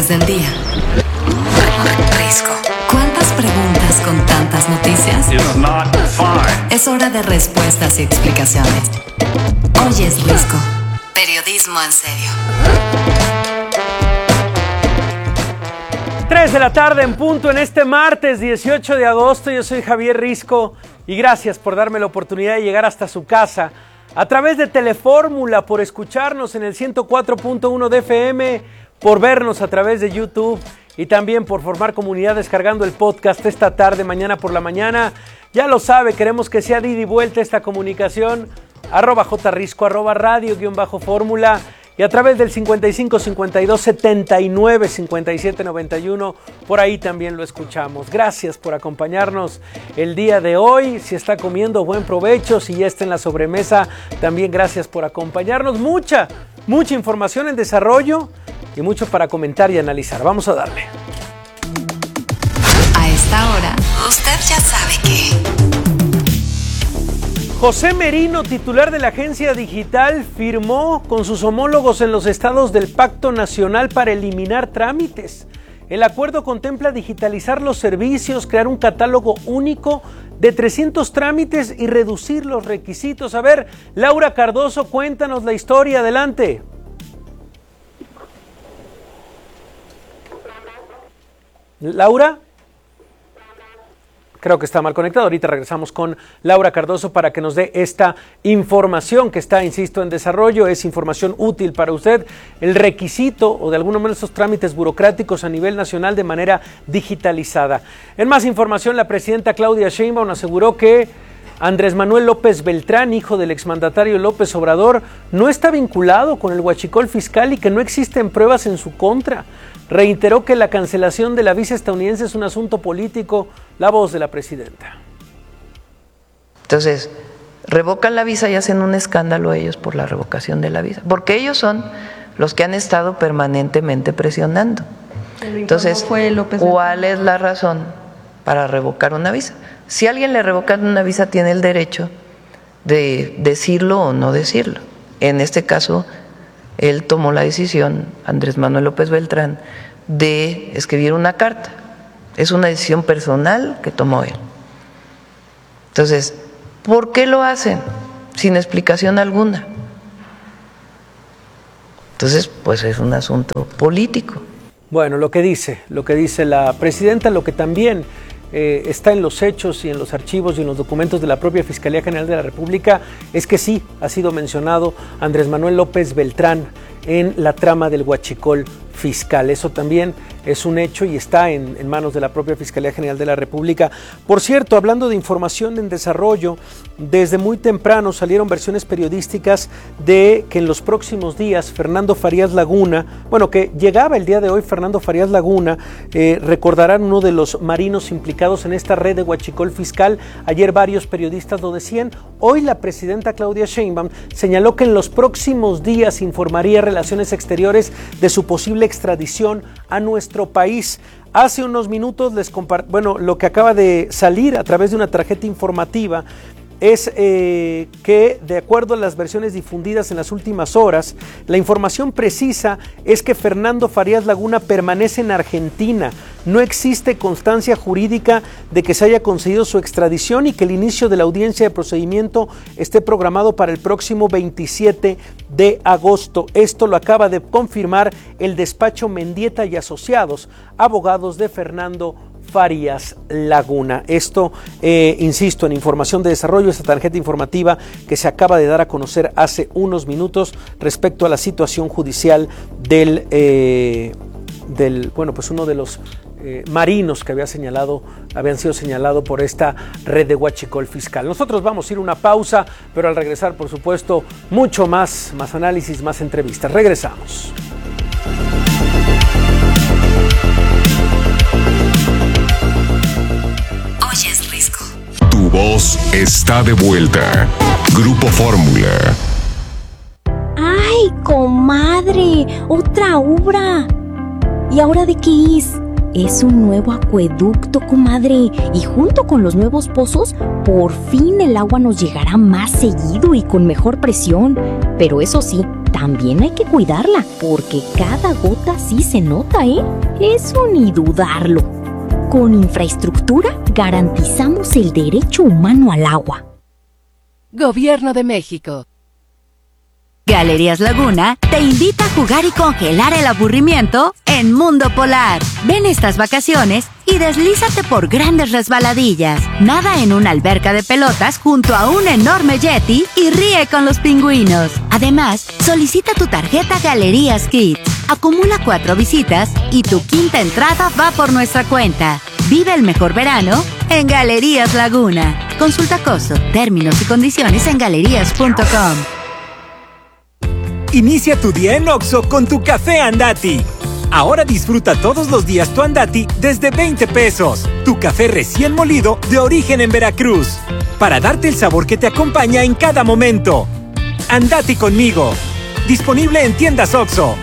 noticias del día. Risco. ¿Cuántas preguntas con tantas noticias? Es hora de respuestas y explicaciones. Hoy es Risco. Periodismo en serio. 3 de la tarde en punto en este martes 18 de agosto. Yo soy Javier Risco y gracias por darme la oportunidad de llegar hasta su casa a través de Telefórmula, por escucharnos en el 104.1 de FM, por vernos a través de YouTube y también por formar comunidad descargando el podcast esta tarde, mañana por la mañana. Ya lo sabe, queremos que sea de ida y vuelta esta comunicación, @jrisco, @radio_fórmula y a través del 55 52 79 57 91, por ahí también lo escuchamos. Gracias por acompañarnos el día de hoy. Si está comiendo, buen provecho. Si ya está en la sobremesa, también gracias por acompañarnos. Mucha información en desarrollo y mucho para comentar y analizar. Vamos a darle. A esta hora, usted ya sabe que José Merino, titular de la agencia digital, firmó con sus homólogos en los estados del Pacto Nacional para eliminar trámites. El acuerdo contempla digitalizar los servicios, crear un catálogo único de 300 trámites y reducir los requisitos. A ver, Laura Cardoso, cuéntanos la historia, adelante. ¿Laura? Creo que está mal conectado. Ahorita regresamos con Laura Cardoso para que nos dé esta información que está, insisto, en desarrollo. Es información útil para usted. El requisito o de alguno menos estos trámites burocráticos a nivel nacional de manera digitalizada. En más información, la presidenta Claudia Sheinbaum aseguró que Andrés Manuel López Beltrán, hijo del exmandatario López Obrador, no está vinculado con el huachicol fiscal y que no existen pruebas en su contra. Reiteró que la cancelación de la visa estadounidense es un asunto político. La voz de la presidenta. Entonces, revocan la visa y hacen un escándalo ellos por la revocación de la visa, porque ellos son los que han estado permanentemente presionando. Entonces, ¿cuál es la razón para revocar una visa? Si a alguien le revocan una visa, tiene el derecho de decirlo o no decirlo. En este caso, él tomó la decisión, Andrés Manuel López Beltrán, de escribir una carta. Es una decisión personal que tomó él. Entonces, ¿por qué lo hacen? Sin explicación alguna. Entonces, pues es un asunto político. Bueno, lo que dice la presidenta, lo que también está en los hechos y en los archivos y en los documentos de la propia Fiscalía General de la República, es que sí ha sido mencionado Andrés Manuel López Beltrán en la trama del huachicol fiscal. Eso también es un hecho y está en manos de la propia Fiscalía General de la República. Por cierto, hablando de información en desarrollo, desde muy temprano salieron versiones periodísticas de que en los próximos días Fernando Farías Laguna, que llegaba el día de hoy Fernando Farías Laguna, recordarán, uno de los marinos implicados en esta red de huachicol fiscal. Ayer varios periodistas lo decían. Hoy la presidenta Claudia Sheinbaum señaló que en los próximos días informaría a Relaciones Exteriores de su posible extradición a nuestro país. Hace unos minutos lo que acaba de salir a través de una tarjeta informativa es que, de acuerdo a las versiones difundidas en las últimas horas, la información precisa es que Fernando Farías Laguna permanece en Argentina. No existe constancia jurídica de que se haya concedido su extradición y que el inicio de la audiencia de procedimiento esté programado para el próximo 27 de agosto. Esto lo acaba de confirmar el despacho Mendieta y Asociados, abogados de Fernando Farías Laguna. Esto, insisto, en información de desarrollo, esta tarjeta informativa que se acaba de dar a conocer hace unos minutos respecto a la situación judicial del uno de los marinos que habían sido señalados por esta red de huachicol fiscal. Nosotros vamos a ir a una pausa, pero al regresar, por supuesto, mucho más análisis, más entrevistas. Regresamos. Tu voz está de vuelta. Grupo Fórmula. ¡Ay, comadre! ¡Otra obra! ¿Y ahora de qué es? Es un nuevo acueducto, comadre. Y junto con los nuevos pozos, por fin el agua nos llegará más seguido y con mejor presión. Pero eso sí, también hay que cuidarla, porque cada gota sí se nota, ¿eh? Eso ni dudarlo. Con infraestructura garantizamos el derecho humano al agua. Gobierno de México. Galerías Laguna te invita a jugar y congelar el aburrimiento en Mundo Polar. Ven estas vacaciones y deslízate por grandes resbaladillas. Nada en una alberca de pelotas junto a un enorme yeti y ríe con los pingüinos. Además, solicita tu tarjeta Galerías Kids. Acumula 4 visitas y tu quinta entrada va por nuestra cuenta. Vive el mejor verano en Galerías Laguna. Consulta costo, términos y condiciones en galerías.com. Inicia tu día en Oxxo con tu café Andati. Ahora disfruta todos los días tu Andati desde 20 pesos. Tu café recién molido de origen en Veracruz. Para darte el sabor que te acompaña en cada momento. Andati conmigo. Disponible en tiendas Oxxo.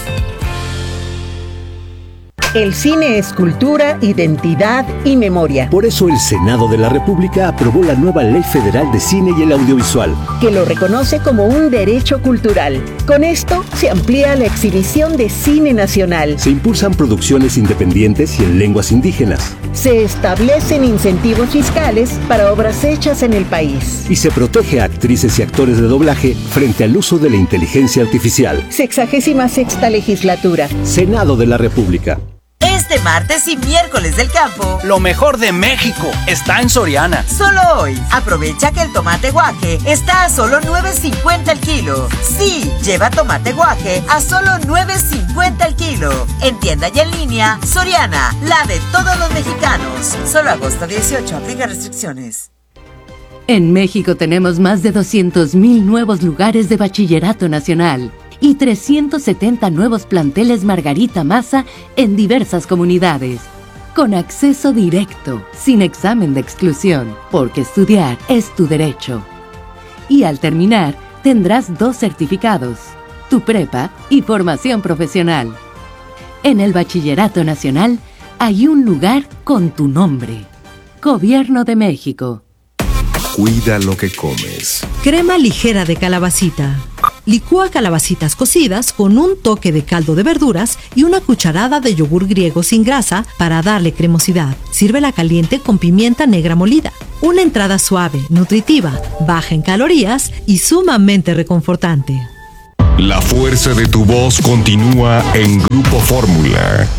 El cine es cultura, identidad y memoria. Por eso el Senado de la República aprobó la nueva Ley Federal de Cine y el Audiovisual, que lo reconoce como un derecho cultural. Con esto se amplía la exhibición de cine nacional. Se impulsan producciones independientes y en lenguas indígenas. Se establecen incentivos fiscales para obras hechas en el país. Y se protege a actrices y actores de doblaje frente al uso de la inteligencia artificial. 66ª legislatura. Senado de la República. Este martes y miércoles del campo, lo mejor de México está en Soriana. Solo hoy, aprovecha que el tomate guaje está a solo $9.50 el kilo. Sí, lleva tomate guaje a solo $9.50 el kilo. En tienda y en línea, Soriana, la de todos los mexicanos. Solo agosto 18, aplica restricciones. En México tenemos más de 200,000 nuevos lugares de bachillerato nacional y 370 nuevos planteles Margarita Maza en diversas comunidades, con acceso directo, sin examen de exclusión, porque estudiar es tu derecho. Y al terminar, tendrás 2 certificados, tu prepa y formación profesional. En el Bachillerato Nacional hay un lugar con tu nombre. Gobierno de México. Cuida lo que comes. Crema ligera de calabacita. Licúa calabacitas cocidas con un toque de caldo de verduras y una cucharada de yogur griego sin grasa para darle cremosidad. Sírvela caliente con pimienta negra molida. Una entrada suave, nutritiva, baja en calorías y sumamente reconfortante. La fuerza de tu voz continúa en Grupo Fórmula.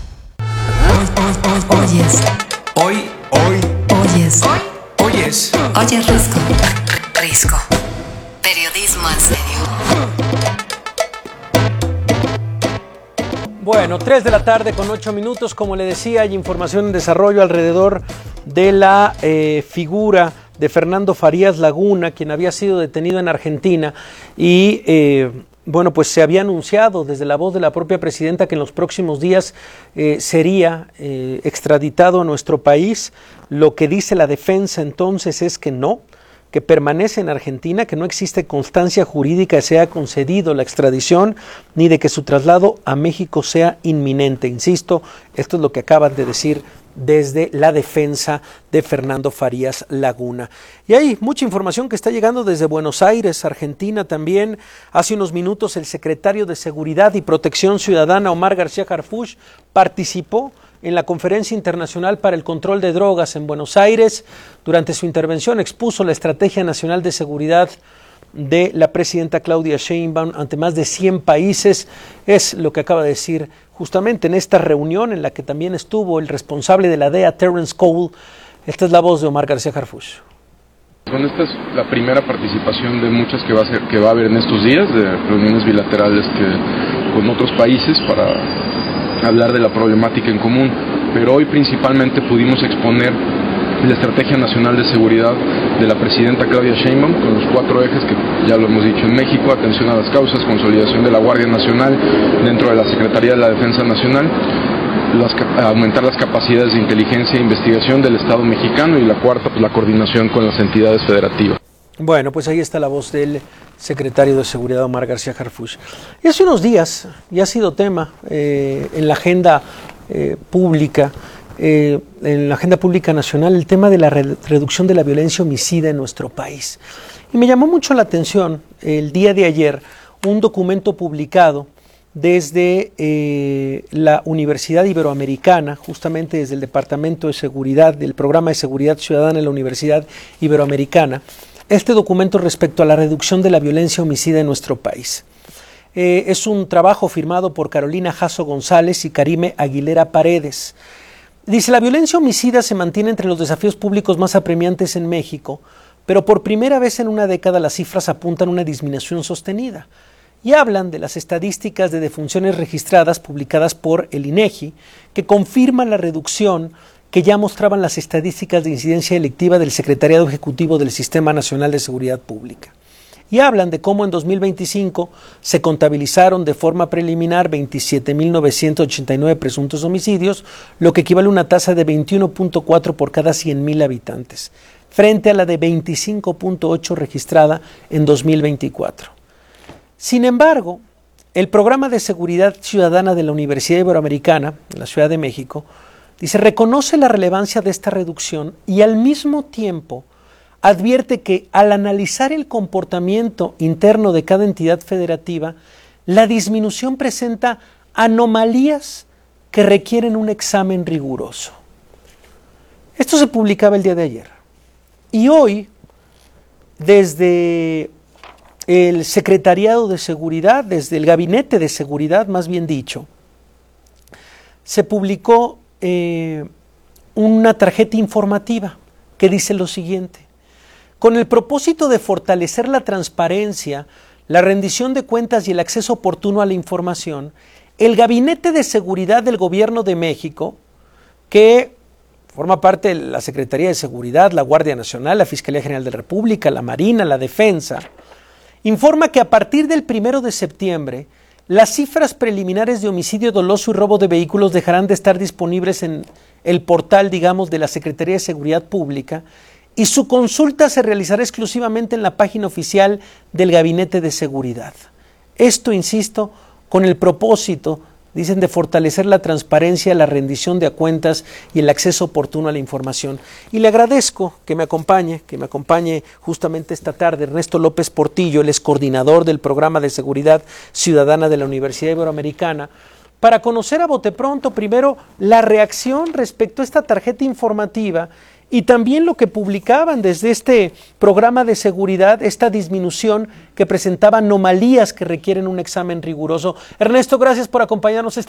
Oyes. Oyes Risco. Periodismo en serio. Bueno, 3 de la tarde con 8 minutos. Como le decía, hay información en desarrollo alrededor de la figura de Fernando Farías Laguna, quien había sido detenido en Argentina y bueno, pues se había anunciado desde la voz de la propia presidenta que en los próximos días sería extraditado a nuestro país. Lo que dice la defensa entonces es que no, que permanece en Argentina, que no existe constancia jurídica que sea concedido la extradición, ni de que su traslado a México sea inminente. Insisto, esto es lo que acaban de decir desde la defensa de Fernando Farías Laguna. Y hay mucha información que está llegando desde Buenos Aires, Argentina también. Hace unos minutos el secretario de Seguridad y Protección Ciudadana, Omar García Harfuch, participó en la Conferencia Internacional para el Control de Drogas en Buenos Aires. Durante su intervención expuso la Estrategia Nacional de Seguridad de la presidenta Claudia Sheinbaum ante más de 100 países. Es lo que acaba de decir justamente en esta reunión en la que también estuvo el responsable de la DEA, Terrence Cole. Esta es la voz de Omar García Harfuch. Bueno, esta es la primera participación de muchas que va a haber en estos días, de reuniones bilaterales con otros países para hablar de la problemática en común, pero hoy principalmente pudimos exponer la Estrategia Nacional de Seguridad de la presidenta Claudia Sheinbaum con los 4 ejes que ya lo hemos dicho en México: atención a las causas, consolidación de la Guardia Nacional dentro de la Secretaría de la Defensa Nacional, aumentar las capacidades de inteligencia e investigación del Estado mexicano, y la cuarta, pues la coordinación con las entidades federativas. Bueno, pues ahí está la voz del secretario de Seguridad, Omar García Harfuch. Y hace unos días ya ha sido tema en la agenda pública, en la agenda pública nacional, el tema de la reducción de la violencia homicida en nuestro país. Y me llamó mucho la atención el día de ayer un documento publicado desde la Universidad Iberoamericana, justamente desde el Departamento de Seguridad, del Programa de Seguridad Ciudadana de la Universidad Iberoamericana, este documento respecto a la reducción de la violencia homicida en nuestro país. Es un trabajo firmado por Carolina Jasso González y Karime Aguilera Paredes. Dice, la violencia homicida se mantiene entre los desafíos públicos más apremiantes en México, pero por primera vez en una década las cifras apuntan a una disminución sostenida. Y hablan de las estadísticas de defunciones registradas publicadas por el INEGI, que confirman la reducción que ya mostraban las estadísticas de incidencia delictiva del Secretariado Ejecutivo del Sistema Nacional de Seguridad Pública. Y hablan de cómo en 2025 se contabilizaron de forma preliminar 27.989 presuntos homicidios, lo que equivale a una tasa de 21.4 por cada 100.000 habitantes, frente a la de 25.8 registrada en 2024. Sin embargo, el Programa de Seguridad Ciudadana de la Universidad Iberoamericana, en la Ciudad de México, dice, reconoce la relevancia de esta reducción y al mismo tiempo advierte que al analizar el comportamiento interno de cada entidad federativa, la disminución presenta anomalías que requieren un examen riguroso. Esto se publicaba el día de ayer. Y hoy, desde el Secretariado de Seguridad, desde el Gabinete de Seguridad, más bien dicho, se publicó una tarjeta informativa que dice lo siguiente: con el propósito de fortalecer la transparencia, la rendición de cuentas y el acceso oportuno a la información, el Gabinete de Seguridad del Gobierno de México, que forma parte de la Secretaría de Seguridad, la Guardia Nacional, la Fiscalía General de la República, la Marina, la Defensa, informa que a partir del 1 de septiembre, las cifras preliminares de homicidio doloso y robo de vehículos dejarán de estar disponibles en el portal, digamos, de la Secretaría de Seguridad Pública, y su consulta se realizará exclusivamente en la página oficial del Gabinete de Seguridad. Esto, insisto, con el propósito, dicen, de fortalecer la transparencia, la rendición de cuentas y el acceso oportuno a la información. Y le agradezco que me acompañe justamente esta tarde Ernesto López Portillo, el excoordinador del Programa de Seguridad Ciudadana de la Universidad Iberoamericana, para conocer a bote pronto primero la reacción respecto a esta tarjeta informativa y también lo que publicaban desde este programa de seguridad, esta disminución que presentaba anomalías que requieren un examen riguroso. Ernesto, gracias por acompañarnos